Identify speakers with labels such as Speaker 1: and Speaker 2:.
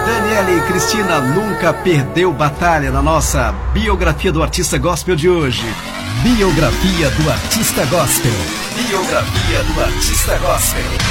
Speaker 1: Daniela e Cristina nunca perdeu batalha na nossa biografia do artista gospel de hoje.
Speaker 2: Biografia do artista gospel.
Speaker 1: Biografia do artista gospel.